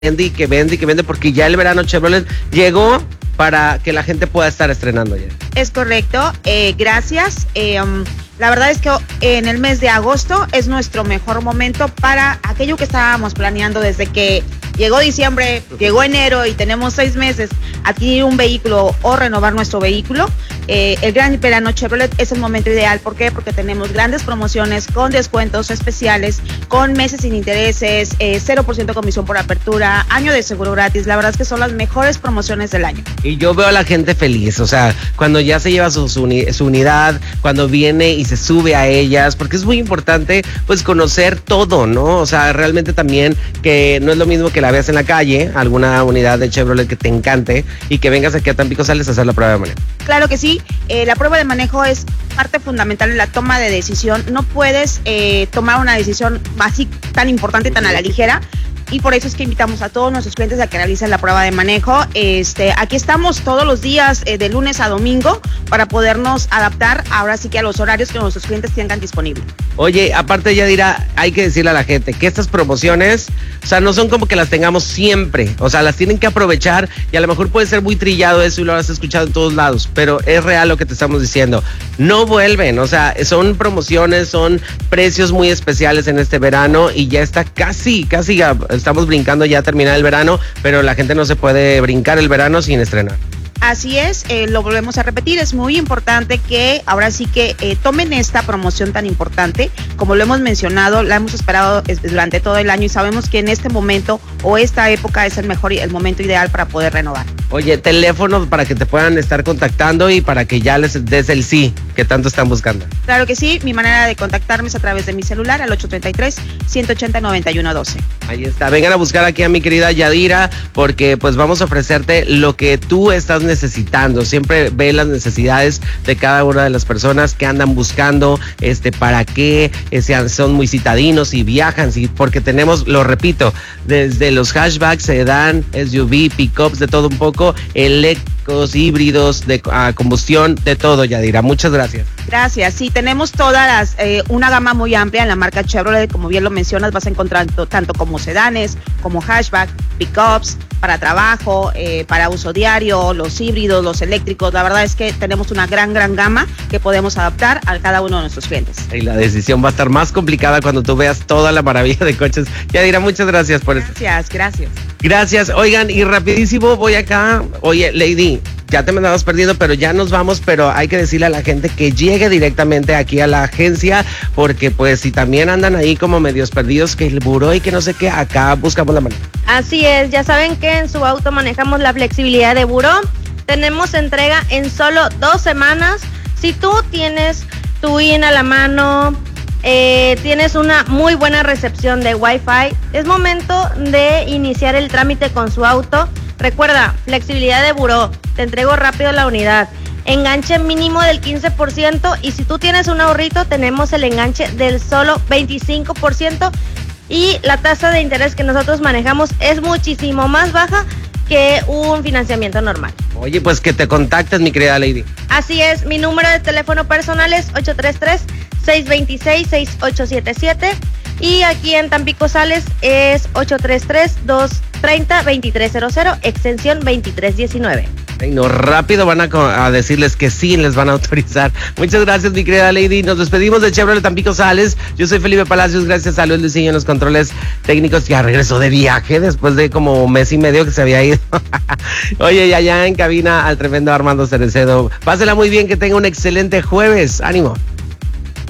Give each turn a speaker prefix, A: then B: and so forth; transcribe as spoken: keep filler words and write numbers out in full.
A: vende y que vende y que vende, porque ya el verano Chevrolet llegó para que la gente pueda estar estrenando ya.
B: Es correcto, eh, gracias. Eh, um, la verdad es que en el mes de agosto es nuestro mejor momento para aquello que estábamos planeando desde que llegó diciembre, llegó enero y tenemos seis meses adquirir un vehículo o renovar nuestro vehículo. Eh, el Gran Verano Chevrolet es el momento ideal. ¿Por qué? Porque tenemos grandes promociones con descuentos especiales, con meses sin intereses, eh, cero por ciento comisión por apertura, año de seguro gratis. La verdad es que son las mejores promociones del año.
A: Y yo veo a la gente feliz, o sea, cuando ya se lleva su, su, uni, su unidad, cuando viene y se sube a ellas, porque es muy importante pues conocer todo, ¿no? O sea, realmente también que no es lo mismo que la veas en la calle, alguna unidad de Chevrolet que te encante y que vengas aquí a Tampico Sales a hacer la prueba de manejo.
B: Claro que sí, eh, la prueba de manejo es parte fundamental en la toma de decisión. No puedes eh, tomar una decisión así tan importante y tan a la ligera. Y por eso es que invitamos a todos nuestros clientes a que realicen la prueba de manejo. Este, aquí estamos todos los días, eh, de lunes a domingo, para podernos adaptar ahora sí que a los horarios que nuestros clientes tengan disponibles.
A: Oye, aparte Yadira, hay que decirle a la gente que estas promociones, o sea, no son como que las tengamos siempre, o sea, las tienen que aprovechar, y a lo mejor puede ser muy trillado eso y lo has escuchado en todos lados, pero es real lo que te estamos diciendo. No vuelven, o sea, son promociones, son precios muy especiales en este verano y ya está casi, casi... Estamos brincando ya a terminar el verano, pero la gente no se puede brincar el verano sin estrenar.
B: Así es, eh, lo volvemos a repetir, es muy importante que ahora sí que eh, tomen esta promoción tan importante. Como lo hemos mencionado, la hemos esperado es, durante todo el año y sabemos que en este momento o esta época es el mejor, el momento ideal para poder renovar.
A: Oye, teléfono para que te puedan estar contactando y para que ya les des el sí que tanto están buscando.
B: Claro que sí, mi manera de contactarme es a través de mi celular al ocho tres tres, uno ocho cero, nueve uno uno dos.
A: Ahí está, vengan a buscar aquí a mi querida Yadira, porque pues vamos a ofrecerte lo que tú estás necesitando. Siempre ve las necesidades de cada una de las personas que andan buscando, este, para qué eh, sean, son muy citadinos y viajan, sí, porque tenemos, lo repito, desde los hatchbacks, sedán, S U V, pickups, de todo un poco, eléctricos, híbridos, de uh, combustión, de todo, Yadira. Muchas gracias.
B: Gracias. Sí, tenemos todas las, eh, una gama muy amplia en la marca Chevrolet. Como bien lo mencionas, vas a encontrar t- tanto como sedanes, como hatchback, pickups, para trabajo, eh, para uso diario, los híbridos, los eléctricos. La verdad es que tenemos una gran, gran gama que podemos adaptar a cada uno de nuestros clientes.
A: Y la decisión va a estar más complicada cuando tú veas toda la maravilla de coches. Yadira, muchas gracias por esto.
B: Gracias, gracias.
A: Gracias. Oigan, y rapidísimo voy acá. Oye, Lady, ya te me andabas perdiendo, pero ya nos vamos, pero hay que decirle a la gente que llegue directamente aquí a la agencia, porque pues si también andan ahí como medios perdidos, que el buró y que no sé qué, acá buscamos la manera.
C: Así es, ya saben que en su auto manejamos la flexibilidad de buró. Tenemos entrega en solo dos semanas. Si tú tienes tu I N a la mano, eh, tienes una muy buena recepción de Wi-Fi, es momento de iniciar el trámite con su auto. Recuerda, flexibilidad de buró, te entrego rápido la unidad, enganche mínimo del quince por ciento, y si tú tienes un ahorrito, tenemos el enganche del solo veinticinco por ciento, y la tasa de interés que nosotros manejamos es muchísimo más baja que un financiamiento normal.
A: Oye, pues que te contactes, mi querida Lady.
C: Así es, mi número de teléfono personal es ocho tres tres, seis dos seis, seis ocho siete siete, y aquí en Tampico Sales es ocho tres tres, dos tres cero, dos tres cero cero, extensión veintitrés diecinueve.
A: Ay, no, rápido van a, a decirles que sí les van a autorizar. Muchas gracias, mi querida Lady. Nos despedimos de Chevrolet Tampico Sales. Yo soy Felipe Palacios, gracias a Luis Luisillo en los controles técnicos. Ya regresó de viaje después de como un mes y medio que se había ido. Oye, y allá en cabina al tremendo Armando Cerecedo. Pásela muy bien, que tenga un excelente jueves. Ánimo.